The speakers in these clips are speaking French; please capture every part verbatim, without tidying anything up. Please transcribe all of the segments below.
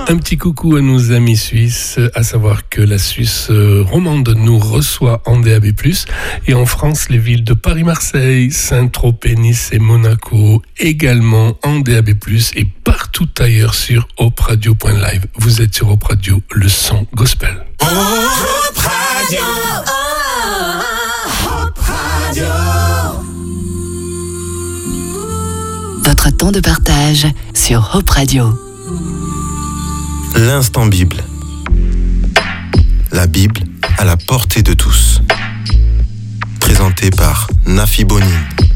Un petit coucou à nos amis suisses, à savoir que la Suisse romande nous reçoit en D A B plus, et en France, les villes de Paris-Marseille, Saint-Tropez, Nice et Monaco également en D A B plus, et partout ailleurs sur hope radio point live. Vous êtes sur Hope Radio, le son gospel. Hope Radio, Hope Radio. Votre temps de partage sur Hope Radio. L'instant Bible. La Bible à la portée de tous. Présenté par Nafi Bonin.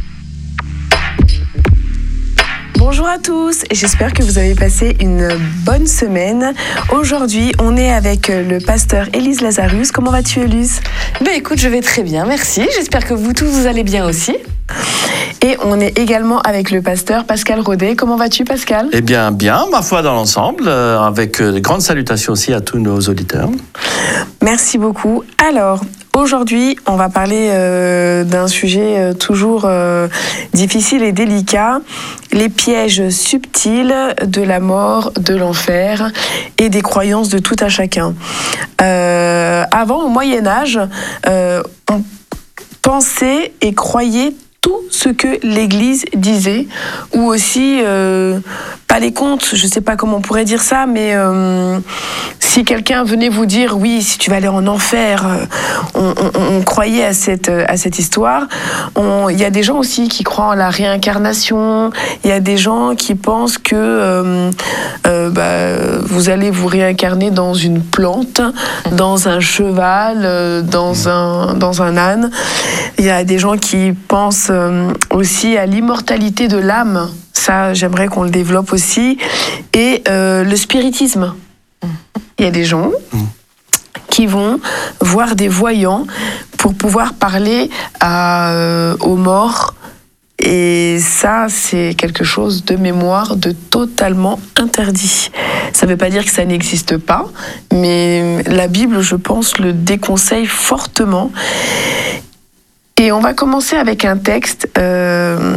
Bonjour à tous, j'espère que vous avez passé une bonne semaine. Aujourd'hui, on est avec le pasteur Élise Lazarus. Comment vas-tu, Élise ? Ben écoute, je vais très bien, merci. J'espère que vous tous, vous allez bien aussi. Et on est également avec le pasteur Pascal Rodet. Comment vas-tu, Pascal ? Eh bien, bien, ma foi dans l'ensemble, euh, avec de grandes salutations aussi à tous nos auditeurs. Merci beaucoup. Alors, aujourd'hui, on va parler euh, d'un sujet euh, toujours euh, difficile et délicat, les pièges subtils de la mort, de l'enfer et des croyances de tout un chacun. Euh, avant, au Moyen-Âge, euh, on pensait et croyait tout ce que l'Église disait, ou aussi, euh, pas les contes, je ne sais pas comment on pourrait dire ça, mais euh, si quelqu'un venait vous dire, oui, si tu vas aller en enfer, on, on, on croyait à cette, à cette histoire. Il y a des gens aussi qui croient en la réincarnation, il y a des gens qui pensent que euh, euh, bah, vous allez vous réincarner dans une plante, dans un cheval, dans un, dans un âne. Il y a des gens qui pensent euh, aussi à l'immortalité de l'âme. Ça, j'aimerais qu'on le développe aussi. Et euh, le spiritisme. Il y a des gens qui vont voir des voyants pour pouvoir parler à, euh, aux morts. Et ça, c'est quelque chose de mémoire de totalement interdit. Ça ne veut pas dire que ça n'existe pas, mais la Bible, je pense, le déconseille fortement. Et on va commencer avec un texte, euh,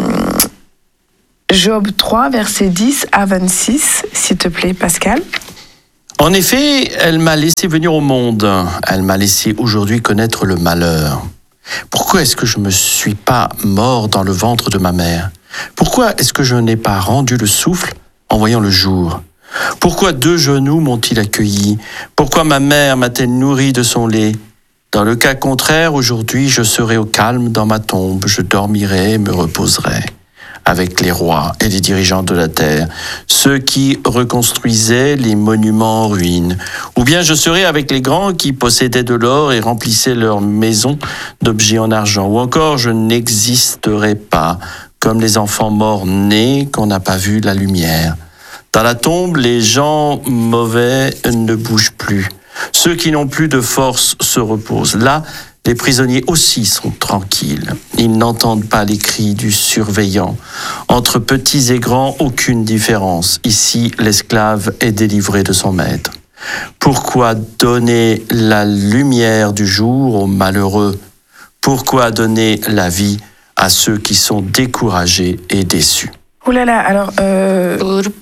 Job trois, versets dix à vingt-six, s'il te plaît, Pascal. En effet, elle m'a laissé venir au monde. Elle m'a laissé aujourd'hui connaître le malheur. Pourquoi est-ce que je ne me suis pas mort dans le ventre de ma mère ? Pourquoi est-ce que je n'ai pas rendu le souffle en voyant le jour ? Pourquoi deux genoux m'ont-ils accueilli ? Pourquoi ma mère m'a-t-elle nourri de son lait ? Dans le cas contraire, aujourd'hui, je serai au calme dans ma tombe, je dormirai et me reposerai avec les rois et les dirigeants de la terre, ceux qui reconstruisaient les monuments en ruine. Ou bien je serai avec les grands qui possédaient de l'or et remplissaient leurs maisons d'objets en argent. Ou encore, je n'existerai pas comme les enfants morts nés qu'on n'a pas vu la lumière. Dans la tombe, les gens mauvais ne bougent plus. Ceux qui n'ont plus de force se reposent. Là, les prisonniers aussi sont tranquilles. Ils n'entendent pas les cris du surveillant. Entre petits et grands, aucune différence. Ici, l'esclave est délivré de son maître. Pourquoi donner la lumière du jour aux malheureux ? Pourquoi donner la vie à ceux qui sont découragés et déçus ? Oh là là, alors, euh,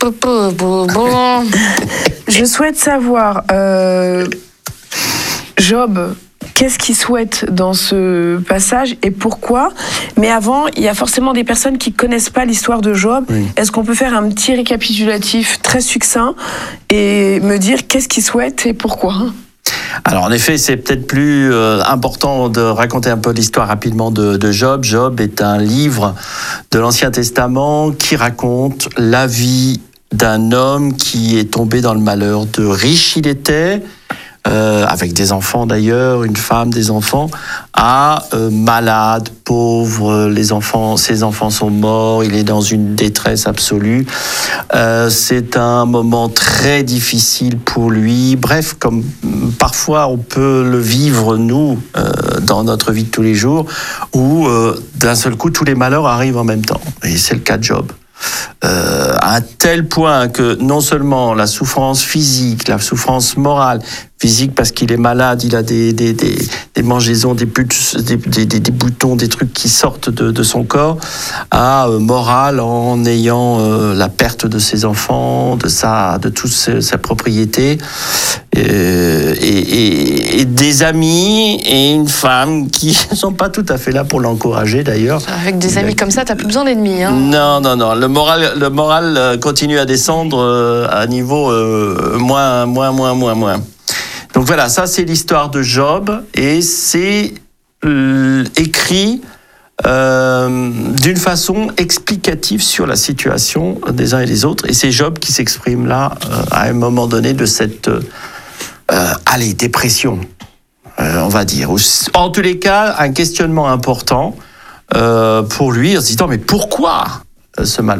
je souhaite savoir, euh, Job, qu'est-ce qu'il souhaite dans ce passage et pourquoi ? Mais avant, il y a forcément des personnes qui ne connaissent pas l'histoire de Job. Oui. Est-ce qu'on peut faire un petit récapitulatif très succinct et me dire qu'est-ce qu'il souhaite et pourquoi ? Alors en effet, c'est peut-être plus euh, important de raconter un peu l'histoire rapidement de, de Job. Job est un livre de l'Ancien Testament qui raconte la vie d'un homme qui est tombé dans le malheur. De riche il était, euh, avec des enfants d'ailleurs, une femme, des enfants, à euh, malade, pauvre, les enfants, ses enfants sont morts, il est dans une détresse absolue. Euh, c'est un moment très difficile pour lui. Bref, comme parfois on peut le vivre nous euh, dans notre vie de tous les jours, où euh, d'un seul coup tous les malheurs arrivent en même temps. Et c'est le cas de Job. Euh, à un tel point que non seulement la souffrance physique, la souffrance morale, physique parce qu'il est malade, il a des, des, des, des mangeaisons, des, pulses, des, des, des boutons, des trucs qui sortent de, de son corps, à euh, morale en ayant euh, la perte de ses enfants, de, sa, de toute sa, sa propriété, euh, et, et, et des amis et une femme qui ne sont pas tout à fait là pour l'encourager d'ailleurs. Avec des amis comme ça, t'as plus besoin d'ennemis. Hein. Non, non, non. Le moral, le moral continue à descendre euh, à niveau euh, moins, moins, moins, moins, moins. Donc voilà, ça c'est l'histoire de Job et c'est euh, écrit euh, d'une façon explicative sur la situation des uns et des autres. Et c'est Job qui s'exprime là euh, à un moment donné de cette euh, allez, dépression, euh, on va dire. En tous les cas, un questionnement important euh, pour lui en se disant mais pourquoi euh, ce malheur ?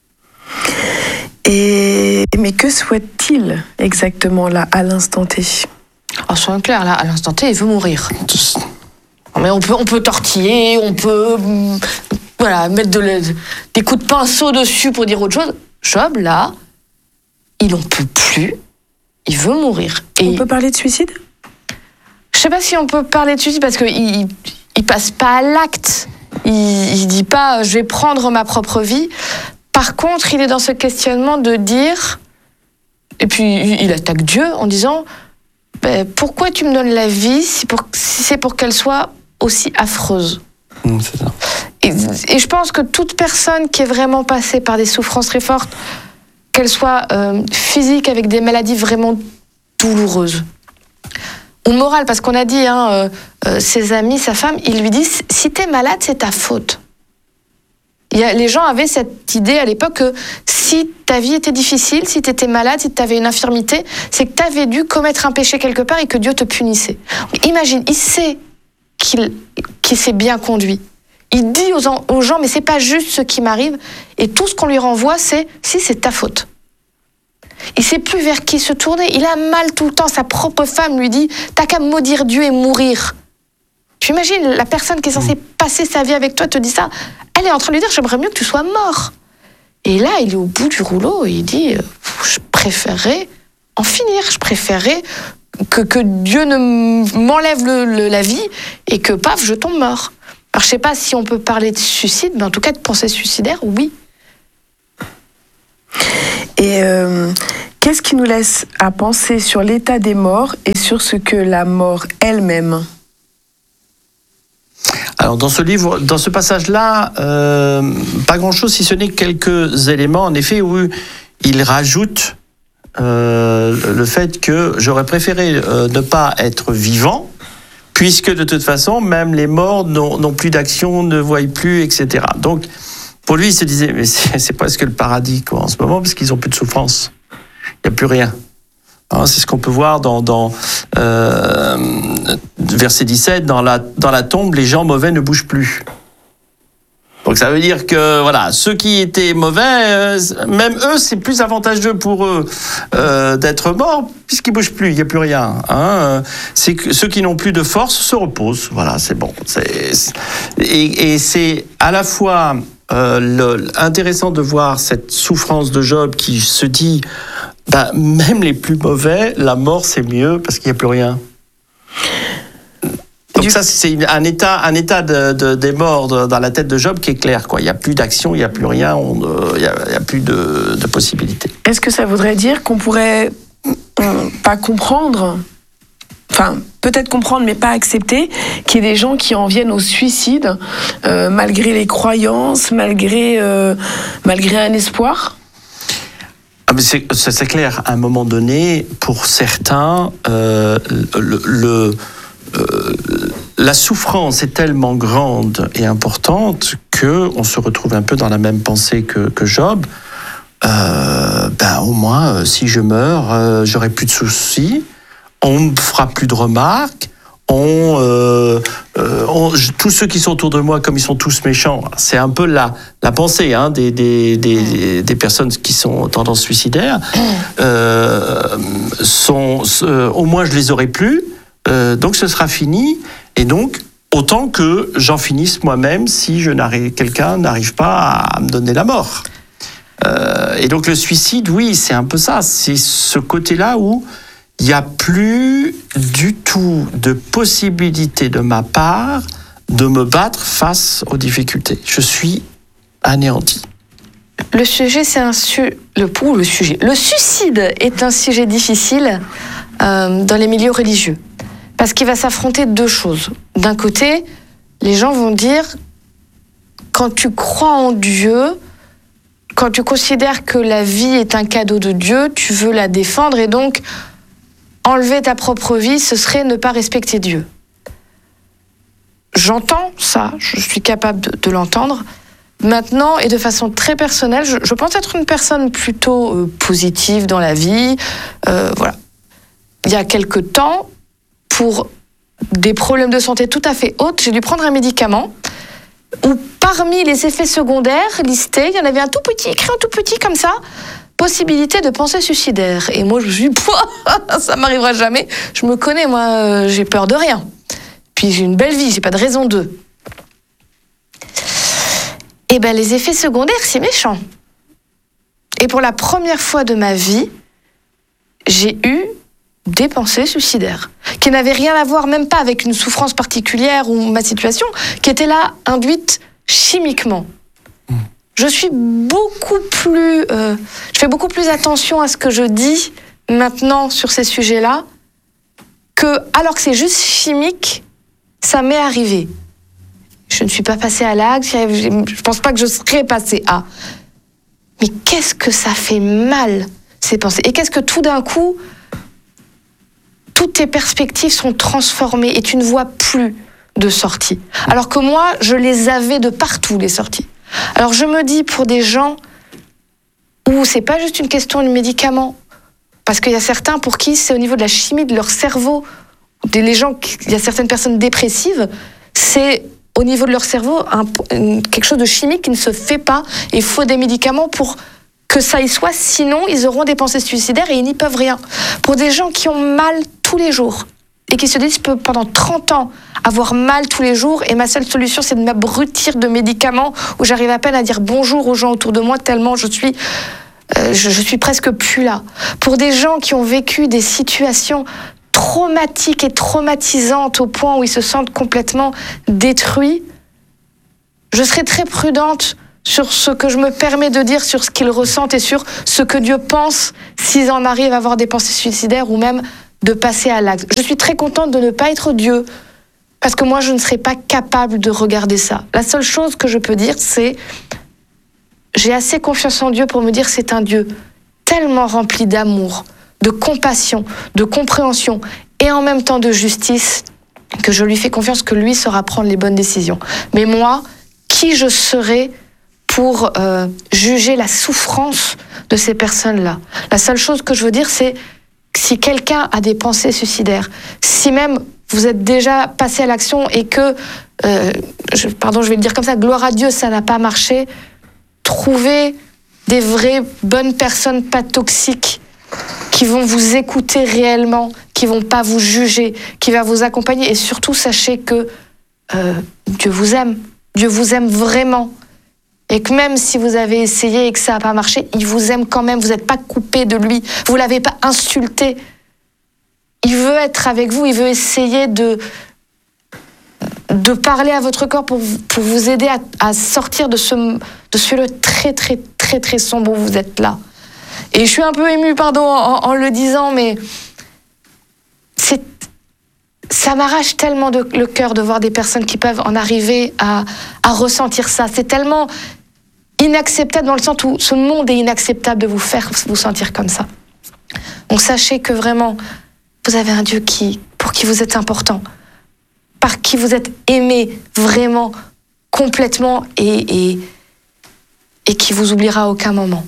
Et mais que souhaite-t-il exactement là, à l'instant T ? Oh, soyons clairs, là, à l'instant T, il veut mourir. Mais on peut, on peut tortiller, on peut voilà, mettre de la, des coups de pinceau dessus pour dire autre chose. Job, là, il en peut plus, il veut mourir. Et on peut parler de suicide ? Je sais pas si on peut parler de suicide parce qu'il il, il passe pas à l'acte. Il, il dit pas « je vais prendre ma propre vie ». Par contre, il est dans ce questionnement de dire, et puis il attaque Dieu en disant ben, « pourquoi tu me donnes la vie si, pour, si c'est pour qu'elle soit aussi affreuse ?» mmh, c'est ça. Et, et je pense que toute personne qui est vraiment passée par des souffrances très fortes, qu'elles soient euh, physiques avec des maladies vraiment douloureuses, ou morales, parce qu'on a dit, hein, euh, euh, ses amis, sa femme, ils lui disent « si t'es malade, c'est ta faute ». Il y a, les gens avaient cette idée à l'époque que si ta vie était difficile, si tu étais malade, si tu avais une infirmité, c'est que tu avais dû commettre un péché quelque part et que Dieu te punissait. Donc, imagine, il sait qu'il, qu'il s'est bien conduit. Il dit aux, aux gens, mais c'est pas juste ce qui m'arrive. Et tout ce qu'on lui renvoie, c'est si c'est ta faute. Il sait plus vers qui se tourner. Il a mal tout le temps. Sa propre femme lui dit, t'as qu'à maudire Dieu et mourir. Tu imagines, la personne qui est censée passer sa vie avec toi te dit ça. Elle est en train de lui dire, j'aimerais mieux que tu sois mort. Et là, il est au bout du rouleau et il dit, je préférerais en finir. Je préférerais que, que Dieu ne m'enlève le, le, la vie et que, paf, je tombe mort. Alors, je ne sais pas si on peut parler de suicide, mais en tout cas, de pensée suicidaire, oui. Et euh, qu'est-ce qui nous laisse à penser sur l'état des morts et sur ce que la mort elle-même ? Alors dans ce livre, dans ce passage-là, euh, pas grand-chose si ce n'est quelques éléments, en effet, où il rajoute euh, le fait que j'aurais préféré euh, ne pas être vivant, puisque de toute façon, même les morts n'ont, n'ont plus d'action, ne voient plus, et cetera. Donc, pour lui, il se disait, mais c'est, c'est presque le paradis quoi, en ce moment, parce qu'ils n'ont plus de souffrance. Il n'y a plus rien. Hein, c'est ce qu'on peut voir dans, dans euh, verset dix-sept, dans la, dans la tombe, les gens mauvais ne bougent plus. Donc ça veut dire que voilà, ceux qui étaient mauvais, euh, même eux, c'est plus avantageux pour eux euh, d'être morts, puisqu'ils bougent plus, il n'y a plus rien. Hein. C'est que ceux qui n'ont plus de force se reposent. Voilà, c'est bon. C'est, c'est, et, et c'est à la fois euh, le, intéressant de voir cette souffrance de Job qui se dit, bah, même les plus mauvais, la mort c'est mieux parce qu'il n'y a plus rien. Donc ça, c'est un état, un état de, de, des morts de, dans la tête de Job qui est clair. Quoi. Il n'y a plus d'action, il n'y a plus rien, on, euh, il n'y a, il y a plus de, de possibilités. Est-ce que ça voudrait dire qu'on pourrait euh, pas comprendre, enfin peut-être comprendre mais pas accepter, qu'il y ait des gens qui en viennent au suicide euh, malgré les croyances, malgré, euh, malgré un espoir ? Ah mais c'est, c'est, c'est clair, à un moment donné, pour certains, euh, le... le Euh, la souffrance est tellement grande et importante qu'on se retrouve un peu dans la même pensée que, que Job. Euh, ben, au moins, euh, si je meurs, euh, j'aurai plus de soucis, on ne me fera plus de remarques, on, euh, euh, on, je, tous ceux qui sont autour de moi, comme ils sont tous méchants, c'est un peu la, la pensée hein, des, des, des, des personnes qui sont tendance suicidaire, euh, sont, euh, au moins je les aurai plus. Euh, donc ce sera fini, et donc autant que j'en finisse moi-même si je n'arrive, quelqu'un n'arrive pas à me donner la mort. Euh, et donc le suicide, oui, c'est un peu ça, c'est ce côté-là où il n'y a plus du tout de possibilité de ma part de me battre face aux difficultés. Je suis anéanti. Le sujet, c'est un su... le pour le sujet. Le suicide est un sujet difficile euh, dans les milieux religieux parce qu'il va s'affronter deux choses. D'un côté, les gens vont dire quand tu crois en Dieu, quand tu considères que la vie est un cadeau de Dieu, tu veux la défendre et donc enlever ta propre vie, ce serait ne pas respecter Dieu. J'entends ça, je suis capable de, de l'entendre. Maintenant, et de façon très personnelle, je, je pense être une personne plutôt euh, positive dans la vie. Euh, voilà. Il y a quelque temps, pour des problèmes de santé tout à fait hauts, j'ai dû prendre un médicament où parmi les effets secondaires listés, il y en avait un tout petit, écrit un tout petit comme ça, possibilité de pensée suicidaire. Et moi, je me suis dit, ça m'arrivera jamais. Je me connais, moi, euh, j'ai peur de rien. Puis j'ai une belle vie, j'ai pas de raison de... Eh bien, les effets secondaires, c'est méchant. Et pour la première fois de ma vie, j'ai eu des pensées suicidaires, qui n'avaient rien à voir, même pas avec une souffrance particulière ou ma situation, qui étaient là, induites chimiquement. Mmh. Je suis beaucoup plus... Euh, je fais beaucoup plus attention à ce que je dis maintenant sur ces sujets-là, que, alors que c'est juste chimique, ça m'est arrivé. Je ne suis pas passée à l'acte, je ne pense pas que je serais passée à. Mais qu'est-ce que ça fait mal, ces pensées? Et qu'est-ce que tout d'un coup, toutes tes perspectives sont transformées et tu ne vois plus de sortie. Alors que moi, je les avais de partout, les sorties. Alors je me dis, pour des gens où c'est pas juste une question de médicaments, parce qu'il y a certains pour qui c'est au niveau de la chimie de leur cerveau, les gens, il y a certaines personnes dépressives, c'est... au niveau de leur cerveau, un, quelque chose de chimique qui ne se fait pas. Il faut des médicaments pour que ça y soit, sinon ils auront des pensées suicidaires et ils n'y peuvent rien. Pour des gens qui ont mal tous les jours et qui se disent, je peux pendant trente ans avoir mal tous les jours et ma seule solution c'est de m'abrutir de médicaments où j'arrive à peine à dire bonjour aux gens autour de moi tellement je suis, euh, je, je suis presque plus là. Pour des gens qui ont vécu des situations traumatiques et traumatisantes au point où ils se sentent complètement détruits, je serai très prudente sur ce que je me permets de dire, sur ce qu'ils ressentent et sur ce que Dieu pense s'ils en arrivent à avoir des pensées suicidaires ou même de passer à l'acte. Je suis très contente de ne pas être Dieu parce que moi je ne serais pas capable de regarder ça. La seule chose que je peux dire c'est j'ai assez confiance en Dieu pour me dire c'est un Dieu tellement rempli d'amour, de compassion, de compréhension et en même temps de justice, que je lui fais confiance que lui saura prendre les bonnes décisions. Mais moi, qui je serais pour euh, juger la souffrance de ces personnes-là? La seule chose que je veux dire, c'est si quelqu'un a des pensées suicidaires, si même vous êtes déjà passé à l'action et que, euh, je, pardon, je vais le dire comme ça, gloire à Dieu, ça n'a pas marché, trouvez des vraies bonnes personnes pas toxiques qui vont vous écouter réellement, qui vont pas vous juger, qui va vous accompagner. Et surtout, sachez que euh, Dieu vous aime. Dieu vous aime vraiment. Et que même si vous avez essayé et que ça n'a pas marché, il vous aime quand même. Vous n'êtes pas coupé de lui. Vous ne l'avez pas insulté. Il veut être avec vous. Il veut essayer de, de parler à votre corps pour, pour vous aider à, à sortir de ce, de ce lieu très, très, très, très sombre où vous êtes là. Et je suis un peu émue, pardon, en, en le disant, mais c'est, ça m'arrache tellement de, le cœur de voir des personnes qui peuvent en arriver à, à ressentir ça. C'est tellement inacceptable dans le sens où ce monde est inacceptable de vous faire vous sentir comme ça. Donc sachez que vraiment, vous avez un Dieu qui, pour qui vous êtes important, par qui vous êtes aimé vraiment, complètement, et, et, et qui vous oubliera à aucun moment.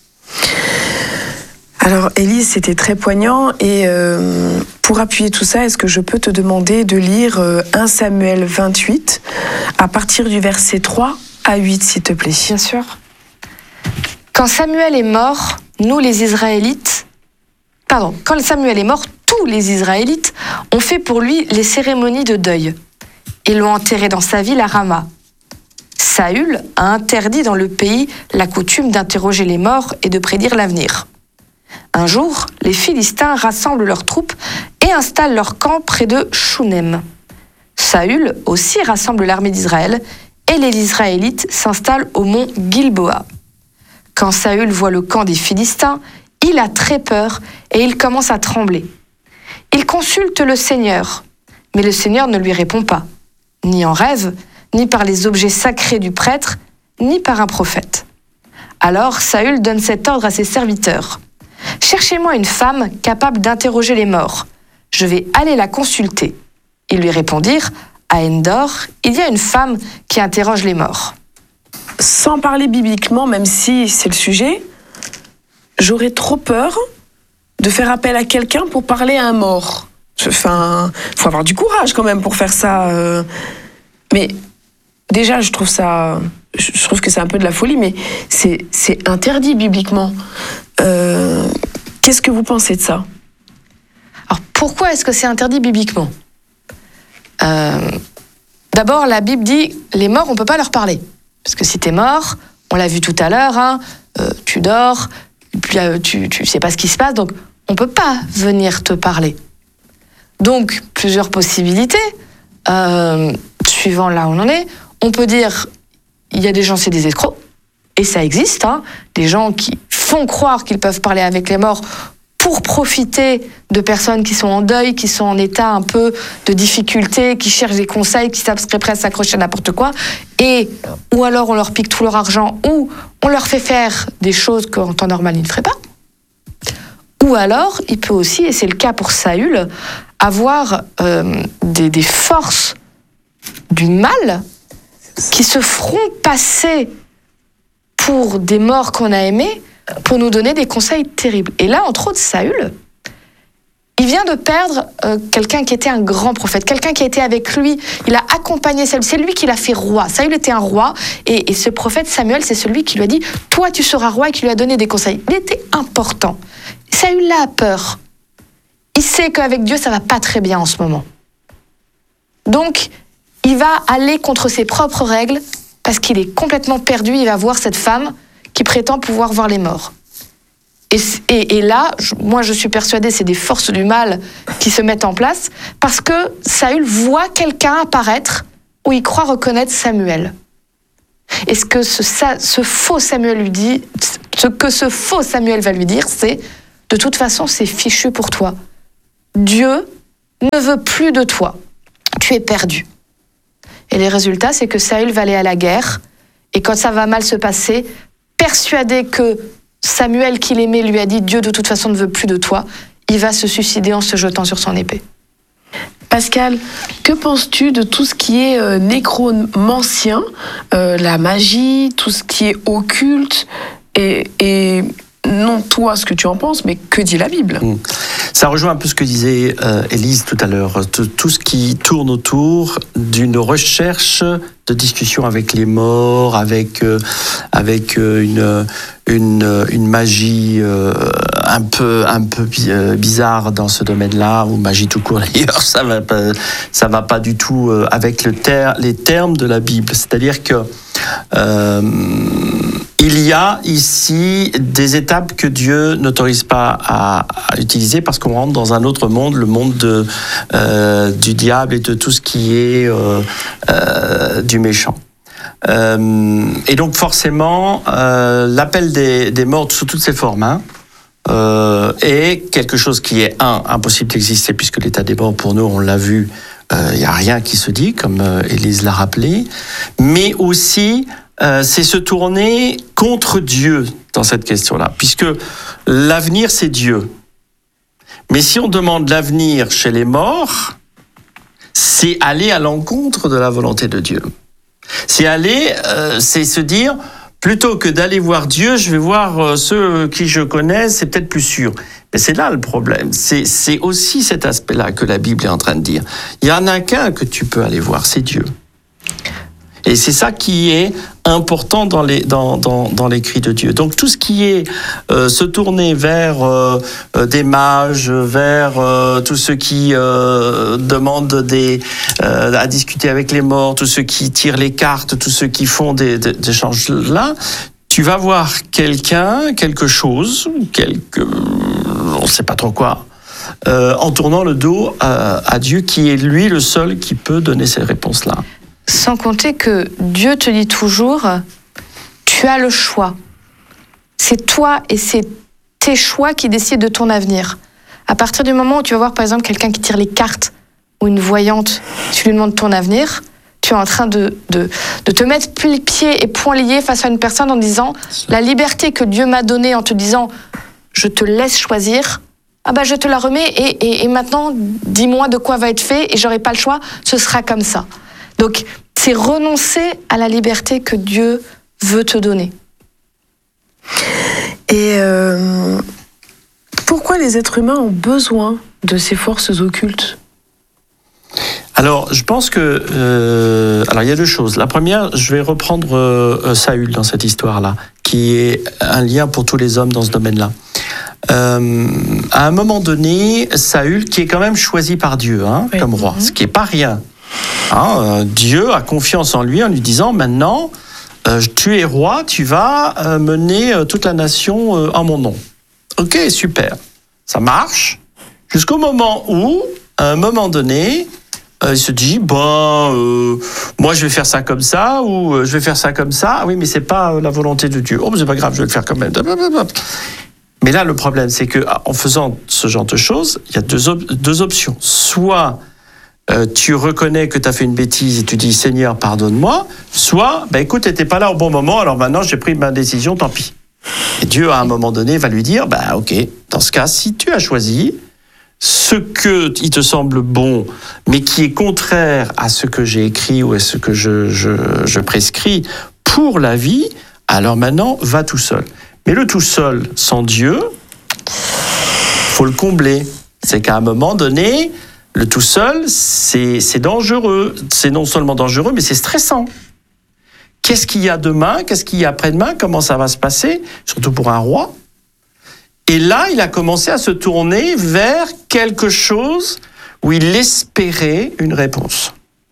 Alors Élise, c'était très poignant et euh, pour appuyer tout ça, est-ce que je peux te demander de lire euh, un Samuel vingt-huit à partir du verset trois à huit, s'il te plaît? Bien sûr. Quand Samuel est mort, nous les Israélites, pardon, quand Samuel est mort, tous les Israélites ont fait pour lui les cérémonies de deuil. Ils l'ont enterré dans sa ville à Rama. Saül a interdit dans le pays la coutume d'interroger les morts et de prédire l'avenir. Un jour, les Philistins rassemblent leurs troupes et installent leur camp près de Shunem. Saül aussi rassemble l'armée d'Israël et les Israélites s'installent au mont Gilboa. Quand Saül voit le camp des Philistins, il a très peur et il commence à trembler. Il consulte le Seigneur, mais le Seigneur ne lui répond pas, ni en rêve, ni par les objets sacrés du prêtre, ni par un prophète. Alors Saül donne cet ordre à ses serviteurs. « Cherchez-moi une femme capable d'interroger les morts. Je vais aller la consulter. » Ils lui répondirent « À Endor, il y a une femme qui interroge les morts. » Sans parler bibliquement, même si c'est le sujet, j'aurais trop peur de faire appel à quelqu'un pour parler à un mort. Enfin, faut avoir du courage quand même pour faire ça. euh. Mais déjà, je trouve ça, je trouve que c'est un peu de la folie, mais c'est, c'est interdit bibliquement. Euh, qu'est-ce que vous pensez de ça ? Alors pourquoi est-ce que c'est interdit bibliquement ? euh, D'abord, la Bible dit les morts, on ne peut pas leur parler. Parce que si tu es mort, on l'a vu tout à l'heure, hein, euh, tu dors, puis, euh, tu ne sais pas ce qui se passe, donc on ne peut pas venir te parler. Donc, plusieurs possibilités, euh, suivant là où on en est. On peut dire, il y a des gens, c'est des escrocs, et ça existe, hein, des gens qui font croire qu'ils peuvent parler avec les morts pour profiter de personnes qui sont en deuil, qui sont en état un peu de difficulté, qui cherchent des conseils, qui seraient prêts à s'accrocher à n'importe quoi, et ou alors on leur pique tout leur argent, ou on leur fait faire des choses qu'en temps normal ils ne feraient pas. Ou alors, il peut aussi, et c'est le cas pour Saül, avoir euh, des, des forces du mal qui se feront passer pour des morts qu'on a aimés, pour nous donner des conseils terribles. Et là, entre autres, Saül, il vient de perdre euh, quelqu'un qui était un grand prophète, quelqu'un qui a été avec lui, il a accompagné Saül, c'est lui qui l'a fait roi. Saül était un roi, et, et ce prophète Samuel, c'est celui qui lui a dit « Toi, tu seras roi » et qui lui a donné des conseils. Il était important. Saül là a peur. Il sait qu'avec Dieu, ça va pas très bien en ce moment. Donc, il va aller contre ses propres règles, parce qu'il est complètement perdu, il va voir cette femme qui prétend pouvoir voir les morts. Et, et, et là, je, moi je suis persuadée, c'est des forces du mal qui se mettent en place, parce que Saül voit quelqu'un apparaître où il croit reconnaître Samuel. Et ce que ce, ça, ce faux Samuel lui dit, ce que ce faux Samuel va lui dire, c'est « De toute façon, c'est fichu pour toi. Dieu ne veut plus de toi. Tu es perdu. » Et les résultats, c'est que Saül va aller à la guerre, et quand ça va mal se passer, persuadé que Samuel qu'il aimait lui a dit « Dieu de toute façon ne veut plus de toi », il va se suicider en se jetant sur son épée. Pascal, que penses-tu de tout ce qui est euh, nécromancien, euh, la magie, tout ce qui est occulte, et, et non toi ce que tu en penses, mais que dit la Bible ? Mmh. Ça rejoint un peu ce que disait euh, Élise tout à l'heure, tout, tout ce qui tourne autour d'une recherche de discussion avec les morts, avec, euh, avec euh, une, une, une magie euh, un peu, un peu bizarre dans ce domaine-là, ou magie tout court d'ailleurs, ça va pas, ça va pas du tout avec le ter- les termes de la Bible. C'est-à-dire que euh, il y a ici des étapes que Dieu n'autorise pas à, à utiliser parce qu'on rentre dans un autre monde, le monde de, euh, du diable et de tout ce qui est euh, euh, du méchant. Euh, et donc forcément, euh, l'appel des, des morts sous toutes ses formes hein, euh, est quelque chose qui est, un, impossible d'exister puisque l'état des morts, pour nous, on l'a vu, il euh, n'y a rien qui se dit, comme euh, Élise l'a rappelé, mais aussi... Euh, c'est se tourner contre Dieu dans cette question-là, puisque l'avenir, c'est Dieu. Mais si on demande l'avenir chez les morts, c'est aller à l'encontre de la volonté de Dieu. C'est aller, euh, c'est se dire, plutôt que d'aller voir Dieu, je vais voir euh, ceux qui je connais, c'est peut-être plus sûr. Mais c'est là le problème. C'est, c'est aussi cet aspect-là que la Bible est en train de dire. Il y en a qu'un que tu peux aller voir, c'est Dieu. Et c'est ça qui est important dans, les, dans, dans, dans l'écrit de Dieu. Donc tout ce qui est euh, se tourner vers euh, des mages, vers euh, tous ceux qui euh, demandent des, euh, à discuter avec les morts, tous ceux qui tirent les cartes, tous ceux qui font des, des, des échanges là, tu vas voir quelqu'un, quelque chose, quelque, on ne sait pas trop quoi, euh, en tournant le dos à, à Dieu, qui est lui le seul qui peut donner ces réponses-là. Sans compter que Dieu te dit toujours, tu as le choix. C'est toi et c'est tes choix qui décident de ton avenir. À partir du moment où tu vas voir par exemple quelqu'un qui tire les cartes ou une voyante, tu lui demandes ton avenir, tu es en train de, de, de te mettre pieds et poings liés face à une personne en disant la liberté que Dieu m'a donnée en te disant je te laisse choisir, ah bah je te la remets et, et, et maintenant dis-moi de quoi va être fait et j'aurai pas le choix, ce sera comme ça. Donc c'est renoncer à la liberté que Dieu veut te donner. Et euh, pourquoi les êtres humains ont besoin de ces forces occultes ? Alors, je pense que... Euh, alors, il y a deux choses. La première, je vais reprendre euh, Saül dans cette histoire-là, qui est un lien pour tous les hommes dans ce domaine-là. Euh, à un moment donné, Saül, qui est quand même choisi par Dieu hein, oui. comme roi, mm-hmm. ce qui n'est pas rien. Hein, euh, Dieu a confiance en lui en lui disant, maintenant, euh, tu es roi, tu vas euh, mener euh, toute la nation euh, en mon nom. Ok, super. Ça marche. Jusqu'au moment où, à un moment donné... Euh, il se dit, bon, euh, moi je vais faire ça comme ça, ou euh, je vais faire ça comme ça. Ah oui, mais c'est pas euh, la volonté de Dieu. Oh, mais c'est pas grave, je vais le faire quand même. Mais là, le problème, c'est que en faisant ce genre de choses, il y a deux, op- deux options. Soit euh, tu reconnais que tu as fait une bêtise et tu dis, Seigneur, pardonne-moi. Soit, ben écoute, t'étais pas là au bon moment, alors maintenant j'ai pris ma décision, tant pis. Et Dieu, à un moment donné, va lui dire, bah ok, dans ce cas, si tu as choisi ce que il te semble bon, mais qui est contraire à ce que j'ai écrit ou à ce que je, je, je prescris pour la vie, alors maintenant, va tout seul. Mais le tout seul, sans Dieu, faut le combler. C'est qu'à un moment donné, le tout seul, c'est, c'est dangereux. C'est non seulement dangereux, mais c'est stressant. Qu'est-ce qu'il y a demain ? Qu'est-ce qu'il y a après-demain ? Comment ça va se passer ? Surtout pour un roi. Et là, il a commencé à se tourner vers quelque chose où il espérait une réponse.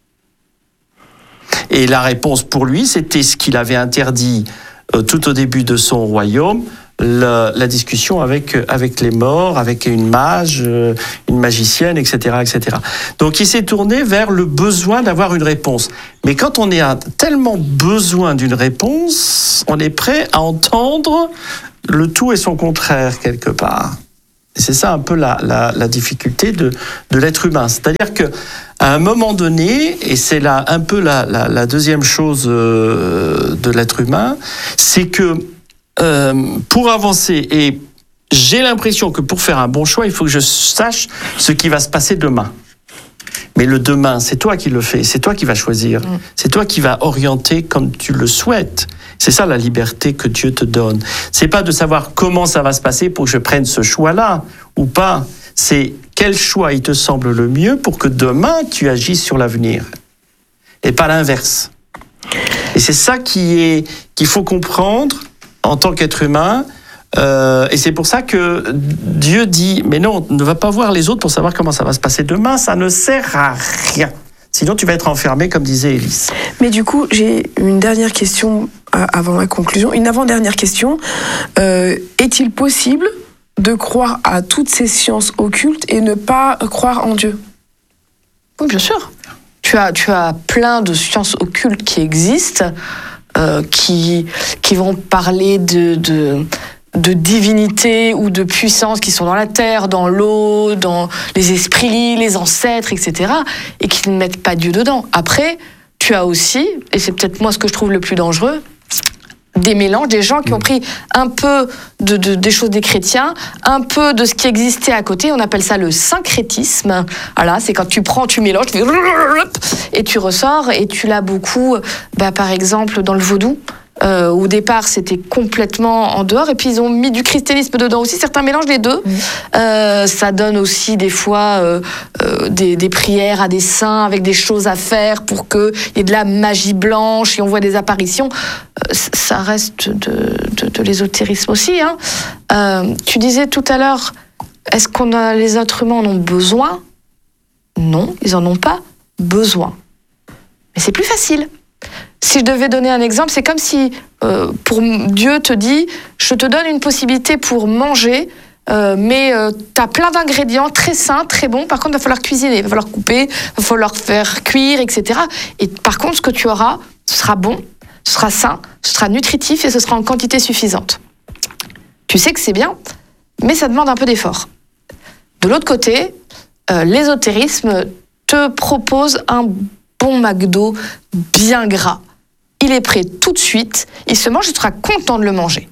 Et la réponse pour lui, c'était ce qu'il avait interdit euh, tout au début de son royaume, la, la discussion avec, avec les morts, avec une mage, euh, une magicienne, et cetera, et cetera. Donc il s'est tourné vers le besoin d'avoir une réponse. Mais quand on a tellement besoin d'une réponse, on est prêt à entendre le tout et son contraire quelque part. Et c'est ça un peu la, la, la difficulté de, de l'être humain. C'est-à-dire qu'à un moment donné, et c'est là un peu la, la, la deuxième chose euh, de l'être humain, c'est que euh, pour avancer, et j'ai l'impression que pour faire un bon choix, il faut que je sache ce qui va se passer demain. Mais le demain, c'est toi qui le fais, c'est toi qui vas choisir, mmh. c'est toi qui vas orienter comme tu le souhaites. C'est ça la liberté que Dieu te donne. C'est pas de savoir comment ça va se passer pour que je prenne ce choix-là ou pas. C'est quel choix il te semble le mieux pour que demain tu agisses sur l'avenir et pas l'inverse. Et c'est ça qui est qu'il faut comprendre en tant qu'être humain. Euh, et c'est pour ça que Dieu dit, mais non, ne va pas voir les autres pour savoir comment ça va se passer demain, ça ne sert à rien. Sinon, tu vas être enfermé, comme disait Élise. Mais du coup, j'ai une dernière question avant la conclusion. Une avant-dernière question. Euh, est-il possible de croire à toutes ces sciences occultes et ne pas croire en Dieu ? Oui, bien sûr. Tu as, tu as plein de sciences occultes qui existent, euh, qui, qui vont parler de... de de divinité ou de puissance qui sont dans la terre, dans l'eau, dans les esprits, les ancêtres, et cetera, et qui ne mettent pas Dieu dedans. Après, tu as aussi, et c'est peut-être moi ce que je trouve le plus dangereux, des mélanges, des gens qui ont pris un peu de, de, des choses des chrétiens, un peu de ce qui existait à côté, on appelle ça le syncrétisme. Voilà, c'est quand tu prends, tu mélanges, tu fais et tu ressors, et tu l'as beaucoup, bah, par exemple, dans le vaudou. Euh, au départ, c'était complètement en dehors, et puis ils ont mis du christianisme dedans aussi. Certains mélangent les deux. Mmh. Euh, ça donne aussi des fois euh, euh, des, des prières à des saints avec des choses à faire pour qu'il y ait de la magie blanche et on voit des apparitions. Euh, ça reste de, de, de l'ésotérisme aussi. Hein. Euh, tu disais tout à l'heure, est-ce qu'on a, les êtres humains en ont besoin ? Non, ils en ont pas besoin. Mais c'est plus facile. Si je devais donner un exemple, c'est comme si euh, pour Dieu te dit, je te donne une possibilité pour manger euh, mais euh, tu as plein d'ingrédients très sains, très bons. Par contre, il va falloir cuisiner, il va falloir couper, il va falloir faire cuire, et cetera. Et par contre, ce que tu auras, ce sera bon, ce sera sain, ce sera nutritif et ce sera en quantité suffisante. Tu sais que c'est bien, mais ça demande un peu d'effort. De l'autre côté, euh, l'ésotérisme te propose un bon McDo bien gras. Il est prêt tout de suite, il se mange, tu seras content de le manger.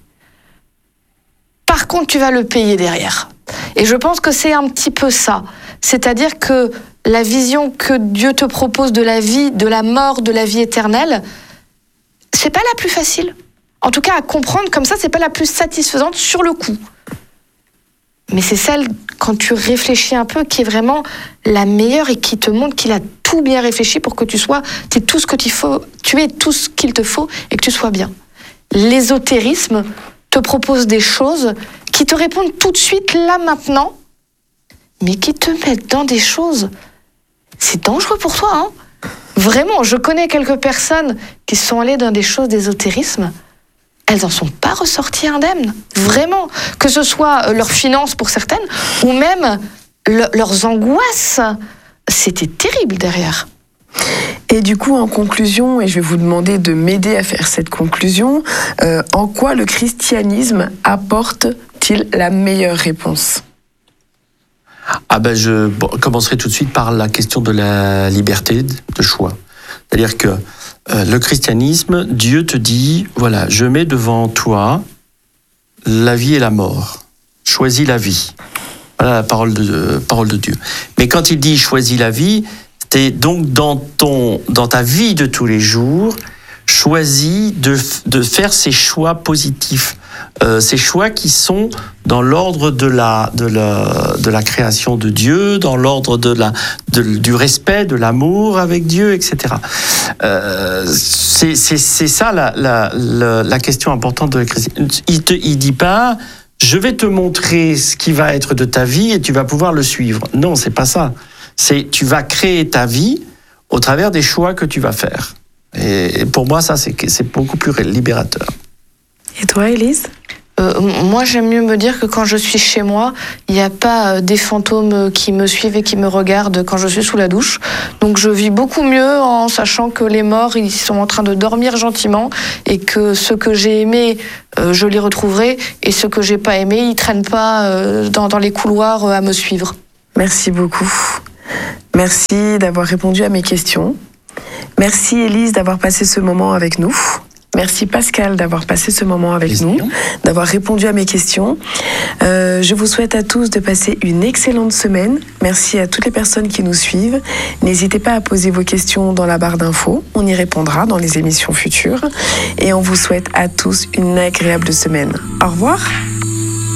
Par contre, tu vas le payer derrière. Et je pense que c'est un petit peu ça. C'est-à-dire que la vision que Dieu te propose de la vie, de la mort, de la vie éternelle, c'est pas la plus facile. En tout cas, à comprendre comme ça, c'est pas la plus satisfaisante sur le coup. Mais c'est celle, quand tu réfléchis un peu, qui est vraiment la meilleure et qui te montre qu'il a tout bien réfléchi pour que tu sois, tu aies tout ce qu'il faut, tu aies tout ce qu'il te faut et que tu sois bien. L'ésotérisme te propose des choses qui te répondent tout de suite, là, maintenant, mais qui te mettent dans des choses. C'est dangereux pour toi, hein. Vraiment, je connais quelques personnes qui sont allées dans des choses d'ésotérisme. Elles n'en sont pas ressorties indemnes. Vraiment. Que ce soit leurs finances pour certaines, ou même le, leurs angoisses. C'était terrible derrière. Et du coup, en conclusion, et je vais vous demander de m'aider à faire cette conclusion, euh, en quoi le christianisme apporte-t-il la meilleure réponse ? Ah ben je bon, commencerai tout de suite par la question de la liberté de choix. C'est-à-dire que euh, le christianisme, Dieu te dit, voilà, je mets devant toi la vie et la mort. Choisis la vie. Voilà la parole de, euh, parole de Dieu. Mais quand il dit choisis la vie, c'est donc dans, ton, dans ta vie de tous les jours, choisis de, de faire ces choix positifs. Euh, ces choix qui sont dans l'ordre de la, de la, de la création de Dieu, dans l'ordre de la, de, du respect, de l'amour avec Dieu, et cetera. Euh, c'est, c'est, c'est ça la, la, la, la question importante de la christianisme. Il ne il dit pas « je vais te montrer ce qui va être de ta vie et tu vas pouvoir le suivre ». Non, c'est pas ça. C'est tu vas créer ta vie au travers des choix que tu vas faire. Et, et pour moi, ça, c'est, c'est beaucoup plus libérateur. Et toi, Élise ? Euh, moi, j'aime mieux me dire que quand je suis chez moi, il n'y a pas des fantômes qui me suivent et qui me regardent quand je suis sous la douche. Donc, je vis beaucoup mieux en sachant que les morts, ils sont en train de dormir gentiment et que ceux que j'ai aimés, euh, je les retrouverai et ceux que j'ai pas aimés, ils traînent pas euh, dans, dans les couloirs euh, à me suivre. Merci beaucoup. Merci d'avoir répondu à mes questions. Merci, Élise, d'avoir passé ce moment avec nous. Merci Pascal d'avoir passé ce moment avec Plaisir. nous, d'avoir répondu à mes questions. Euh, je vous souhaite à tous de passer une excellente semaine. Merci à toutes les personnes qui nous suivent. N'hésitez pas à poser vos questions dans la barre d'infos. On y répondra dans les émissions futures. Et on vous souhaite à tous une agréable semaine. Au revoir.